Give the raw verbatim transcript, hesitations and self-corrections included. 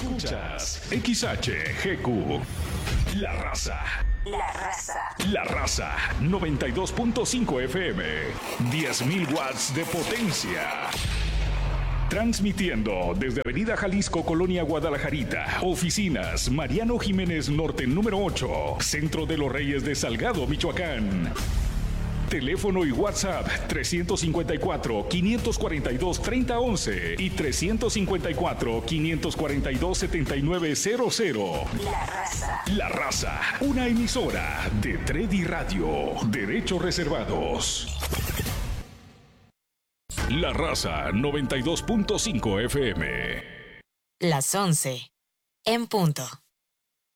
Escuchas X H G Q. La Raza. La Raza. La Raza noventa y dos punto cinco F M. diez mil watts de potencia. Transmitiendo desde Avenida Jalisco, Colonia Guadalajarita. Oficinas Mariano Jiménez Norte número ocho. Centro de los Reyes de Salgado, Michoacán. Teléfono y WhatsApp tres cinco cuatro, cinco cuatro dos, tres cero once y tres cinco cuatro, cinco cuatro dos, siete nueve cero cero. La Raza. La Raza, una emisora de Tredi Radio. Derechos reservados. La Raza noventa y dos punto cinco F M. Las once en punto.